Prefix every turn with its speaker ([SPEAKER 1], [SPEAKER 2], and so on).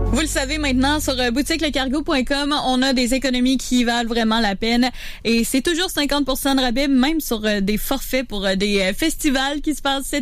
[SPEAKER 1] Vous le savez maintenant, sur boutiquelecargo.com, on a des économies qui valent vraiment la peine. Et c'est toujours 50% de rabais, même sur des forfaits pour des festivals qui se passent cet